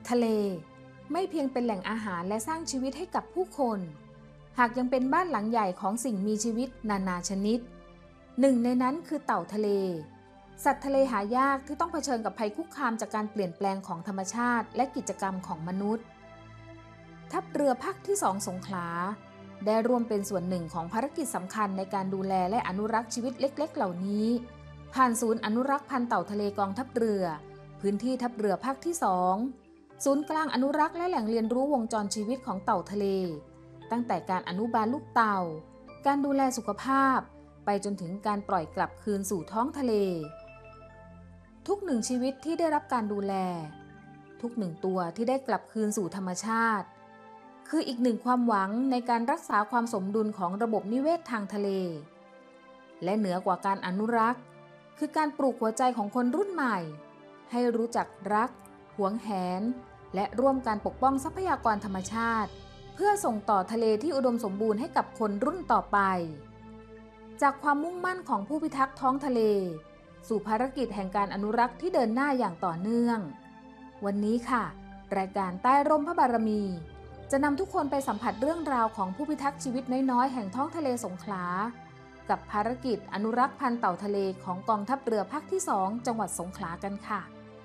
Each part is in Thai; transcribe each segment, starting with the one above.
ทะเลไม่เพียงเป็นแหล่งอาหารและสร้างชีวิตให้กับผู้คนหากยังเป็นบ้านหลังใหญ่ของสิ่งมีชีวิตนานาชนิดหนึ่งในนั้นคือเต่าทะเลสัตว์ทะเลหายากที่ต้องเผชิญกับภัยคุกคามจากการเปลี่ยนแปลงของธรรมชาติและกิจกรรมของมนุษย์ทัพเรือภาคที่2สงขลาได้ร่วมเป็นส่วนหนึ่งของภารกิจสำคัญในการดูแลและอนุรักษ์ชีวิตเล็กๆเหล่านี้ผ่านศูนย์อนุรักษ์พันธุ์เต่าทะเลกองทัพเรือพื้นที่ทัพเรือภาคที่2ศูนย์กลางอนุรักษ์และแหล่งเรียนรู้วงจรชีวิตของเต่าทะเลตั้งแต่การอนุบาลลูกเต่าการดูแลสุขภาพไปจนถึงการปล่อยกลับคืนสู่ท้องทะเลทุกหนึ่งชีวิตที่ได้รับการดูแลทุกหนึ่งตัวที่ได้กลับคืนสู่ธรรมชาติคืออีกหนึ่งความหวังในการรักษาความสมดุลของระบบนิเวศทางทะเลและเหนือกว่าการอนุรักษ์คือการปลูกหัวใจของคนรุ่นใหม่ให้รู้จักรักหวงแหนและร่วมการปกป้องทรัพยากรธรรมชาติเพื่อส่งต่อทะเลที่อุดมสมบูรณ์ให้กับคนรุ่นต่อไปจากความมุ่งมั่นของผู้พิทักษ์ท้องทะเลสู่ภารกิจแห่งการอนุรักษ์ที่เดินหน้าอย่างต่อเนื่องวันนี้ค่ะรายการใต้ร่มพระบารมีจะนำทุกคนไปสัมผัสเรื่องราวของผู้พิทักษ์ชีวิตน้อยๆแห่งท้องทะเลสงขลากับภารกิจอนุรักษ์พันธุ์เต่าทะเลของกองทัพเรือภาคที่2จังหวัดสงขลากันค่ะ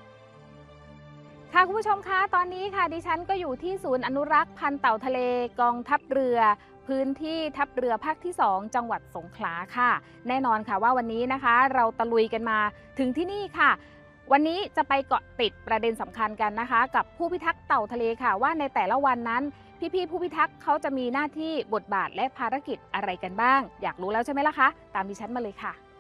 ค่ะคุณผู้ชมคะตอนนี้ค่ะดิฉันก็อยู่ที่ศูนย์อนุรักษ์พันธุ์เต่าทะเลกองทัพเรือพื้นที่ทัพเรือภาคที่2จังหวัดสงขลาค่ะแน่นอนค่ะว่าวันนี้นะคะเราตะลุยกันมาถึงที่นี่ค่ะวันนี้จะไปเกาะติดประเด็นสำคัญกันนะคะกับผู้พิทักษ์เต่าทะเลค่ะว่าในแต่ละวันนั้นพี่ๆผู้พิทักษ์เขาจะมีหน้าที่บทบาทและภารกิจอะไรกันบ้างอยากรู้แล้วใช่ไหมล่ะคะตามดิฉันมาเลยค่ะ